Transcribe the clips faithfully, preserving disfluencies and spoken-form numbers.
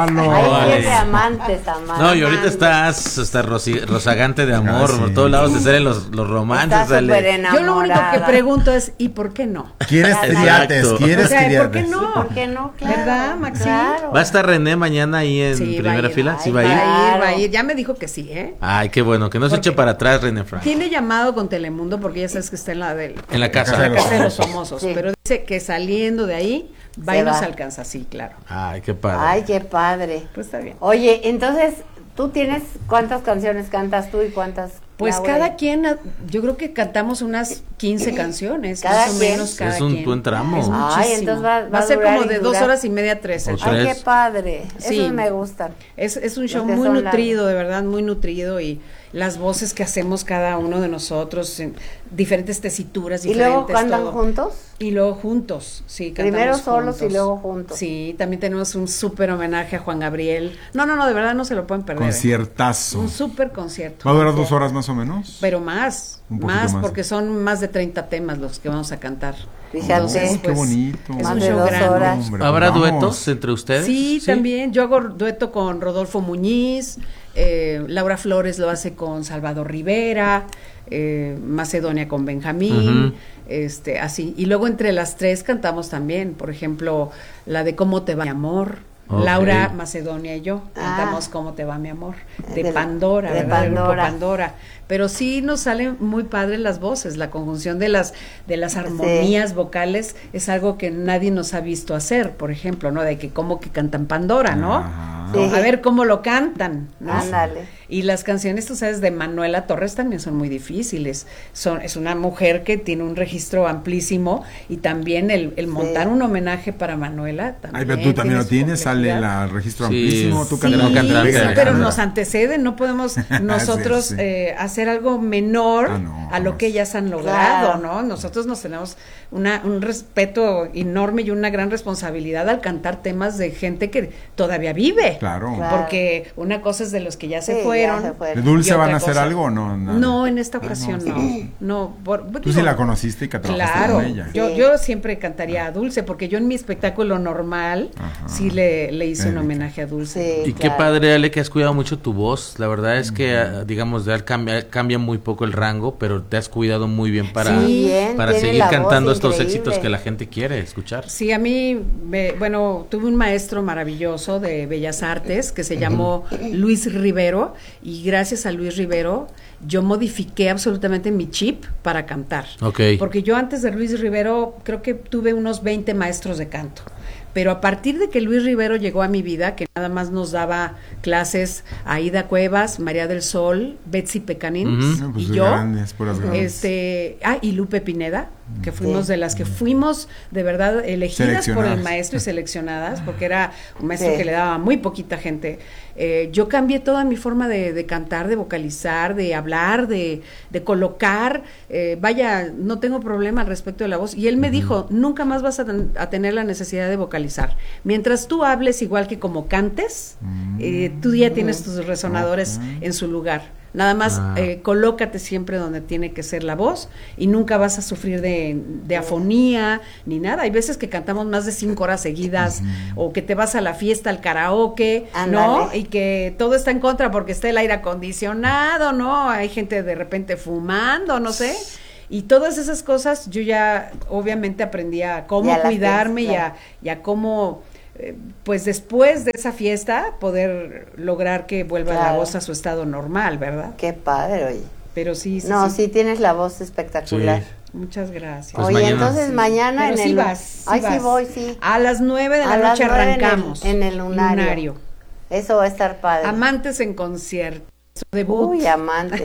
Lalo. Hay siete amantes, amantes. No, y ahorita estás hasta rosi- rozagante de amor, Ah, por sí. todos lados te salen los, los romances. Está sale. súper enamorada. Yo lo único que pregunto es, ¿y por qué no? ¿Quieres Exacto. criates? ¿Quieres O sea, ¿por criates? qué no? ¿Por qué no? Claro, ¿Verdad, Maxi? Claro. ¿Va a estar René mañana ahí en Sí, va a primera ir. fila? ¿Sí Ay, va a ir? Va a ir, Claro. va a ir. Ya me dijo que sí, ¿eh? Ay, qué bueno, que no se Porque- eche para atrás René Frank. Tiene llamado con Telemundo porque ya sabes que está en la del En la casa. la casa de los famosos, Sí. pero dice que saliendo de ahí va Se y nos va. alcanza, sí, claro. Ay, qué padre. Ay, qué padre. Pues está bien. Oye, entonces, ¿tú tienes cuántas canciones cantas tú y cuántas? Pues Laura? cada quien, ah, yo creo que cantamos unas quince canciones, Cada más o quien. menos cada Es un quien. buen tramo. Es Ay, muchísimo. entonces va- va a a ser durar como y de dos durar. horas y media, tres. O el show. Ay, tres. qué padre. Sí. Esos me gustan. Es, es un show Los que muy son nutrido, de verdad, muy nutrido, y las voces que hacemos cada uno de nosotros, en diferentes tesituras, ¿Y diferentes. luego cantan todo. juntos? Y luego juntos, sí, cantamos Primero solos juntos. y luego juntos. Sí, también tenemos un súper homenaje a Juan Gabriel. No, no, no, de verdad no se lo pueden perder. ¿eh? Conciertazo. Un súper concierto. ¿Va a durar dos horas más o menos? Pero más, Un poquito más, más. porque son más de treinta temas los que vamos a cantar. Fíjate. Entonces, qué bonito. Es Más un de show dos grande. horas. Hombre, ¿Habrá vamos. duetos entre ustedes? Sí, también. Yo hago dueto con Rodolfo Muñiz, eh, Laura Flores lo hace con Salvador Rivera, eh, Macedonia con Benjamín, Ujú. este, así. Y luego entre las tres cantamos también, por ejemplo, la de Cómo te va mi amor. Ok. Laura, Macedonia y yo Ah. cantamos Cómo te va mi amor, de, De- Pandora, de ¿verdad? Del grupo Pandora. Pandora. Pero sí nos salen muy padres las voces, la conjunción de las de las armonías vocales es algo que nadie nos ha visto hacer, por ejemplo, ¿no? De que como que cantan Pandora, ¿no? Ajá. Sí. A ver cómo lo cantan, ¿no? Ándale. Y las canciones, tú sabes, de Manuela Torres también son muy difíciles. Son, es una mujer que tiene un registro amplísimo y también el, el montar un homenaje para Manuela también. Ay, pero tú también tiene lo su tienes, sale complejidad. el registro Sí, amplísimo. Tú sí, cantas- no cantas Sí, antes de pero Alejandra. nos anteceden, no podemos nosotros Sí, sí. eh, hacer algo menor Ah, no, a lo jamás. que ellas han logrado, Claro. ¿no? Nosotros nos tenemos una, un respeto enorme y una gran responsabilidad al cantar temas de gente que todavía vive. Claro. Claro. Porque una cosa es de los que ya se Sí, ya fueron. se fueron. ¿De Dulce Y otra van a hacer cosa- algo o no? Nada. No, en esta Ah, ocasión no. no. No, por, Tú sí la conociste y que trabajaste Claro, con ella. yo, Sí. yo siempre cantaría a Dulce, porque yo en mi espectáculo normal Ajá. sí le, le hice un Erika. homenaje a Dulce. Sí, Y qué claro. padre, Ale, que has cuidado mucho tu voz. La verdad es que, ah, digamos, de- cambia, cambia muy poco el rango, pero te has cuidado muy bien para, Sí, bien, para tiene seguir la voz cantando estos increíble. éxitos que la gente quiere escuchar. Sí, a mí, me- bueno, tuve un maestro maravilloso de Bellas Artes que se llamó Luis Rivero, y gracias a Luis Rivero yo modifiqué absolutamente mi chip para cantar. Ok. Porque yo antes de Luis Rivero creo que tuve unos veinte maestros de canto. Pero a partir de que Luis Rivero llegó a mi vida, que nada más nos daba clases Aida Cuevas, María del Sol, Betsy Pecanins No, pues y de yo, grandes, puras grandes. este, ah, y Lupe Pineda, que fuimos Sí. de las que fuimos de verdad elegidas por el Seleccionadas. maestro y seleccionadas, porque era un maestro Sí. que le daba a muy poquita gente. Eh, yo cambié toda mi forma de, de cantar, de vocalizar, de hablar, de, de colocar. Eh, vaya, no tengo problema al respecto de la voz. Y él me dijo, nunca más vas a, ten- a tener la necesidad de vocalizar. Mientras tú hables igual que como cantes, eh, tú ya tienes tus resonadores en su lugar. Nada más Ah. eh, colócate siempre donde tiene que ser la voz y nunca vas a sufrir de, de afonía ni nada. Hay veces que cantamos más de cinco horas seguidas o que te vas a la fiesta, al karaoke, ¿no? Ándale. Y que todo está en contra porque está el aire acondicionado, ¿no? Hay gente de repente fumando, no sé. Y todas esas cosas yo ya obviamente aprendí a cómo Ya las cuidarme tienes, y, a, claro. y a cómo, eh, pues después de esa fiesta, poder lograr que vuelva la Claro. voz a su estado normal, ¿verdad? Qué padre, oye. Pero sí, sí, No, sí. sí tienes la voz espectacular. Sí. Muchas gracias. Pues Oye, mañana. entonces Sí. mañana Pero en sí el... vas, sí Ay, sí vas. voy, sí. A las nueve de la A las noche nueve en el- arrancamos. en el lunario. Eso va a estar padre. Amantes en concierto. Su debut. Uy, amante.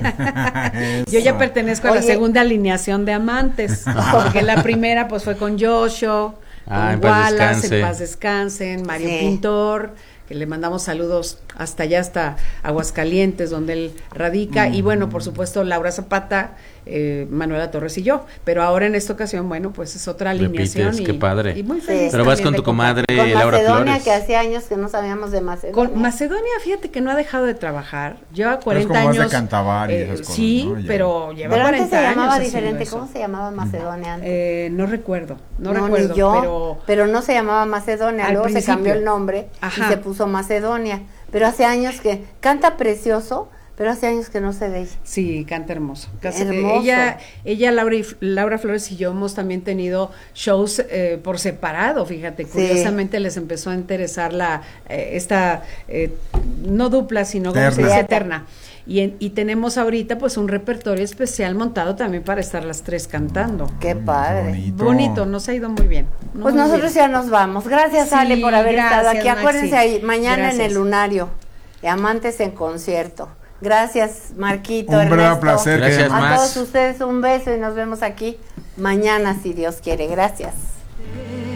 Yo ya Eso. pertenezco a la Oye. segunda alineación de Amantes, porque la primera pues fue con Joshua, Ah, con en paz Wallace, descanse. en paz descansen, Mario Sí. Pintor, que le mandamos saludos hasta allá, hasta Aguascalientes, donde él radica, y bueno, por supuesto, Laura Zapata, eh, Manuela Torres y yo, pero ahora en esta ocasión, bueno, pues es otra Repites, alineación. y, qué padre. y muy Sí. feliz Pero vas también con de tu comadre Con Laura Macedonia, Flores. que hacía años que no sabíamos de Macedonia. Con Macedonia, fíjate que no ha dejado de trabajar. Lleva Pero es cuarenta como más de años. cantabar y eh, esas cosas, sí, ¿no? Ya. pero lleva Pero antes cuarenta se llamaba años haciendo diferente. eso. ¿Cómo se llamaba Macedonia antes? Eh, no recuerdo, no, ni recuerdo, yo, pero pero no se llamaba Macedonia, Al luego se principio. cambió el nombre Ajá. y se puso compuso Macedonia, pero hace años que canta precioso, pero hace años que no sé de ella. Sí, canta hermoso. Casi, Hermoso. Ella, ella Laura, y, Laura Flores y yo hemos también tenido shows eh, por separado, fíjate, curiosamente sí. les empezó a interesar la eh, esta, eh, no dupla, sino como se dice, eterna. Y, en, y tenemos ahorita pues un repertorio especial montado también para estar las tres cantando. Qué padre. Bonito. Bonito, nos ha ido muy bien. No pues muy nosotros bien. ya nos vamos. Gracias, sí, Ale, por haber gracias, estado aquí. Maxi. Acuérdense ahí, mañana Gracias. en el Lunario, Amantes en concierto. Gracias, Marquito, Un Ernesto. verdadero placer. Gracias, que- A Max. todos ustedes un beso y nos vemos aquí mañana, si Dios quiere. Gracias.